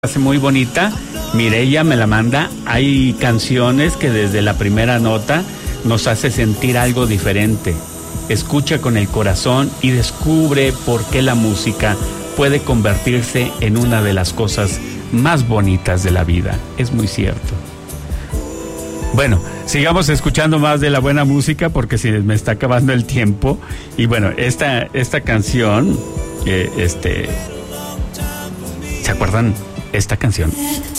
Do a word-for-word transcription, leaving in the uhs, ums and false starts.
Hace muy bonita. Mireya me la manda. Hay canciones que desde la primera nota nos hace sentir algo diferente. Escucha con el corazón y descubre por qué la música puede convertirse en una de las cosas más bonitas de la vida. Es muy cierto. Bueno, sigamos escuchando más de la buena música porque si me está acabando el tiempo. Y bueno, esta, esta canción, eh, este, ¿se acuerdan? Esta canción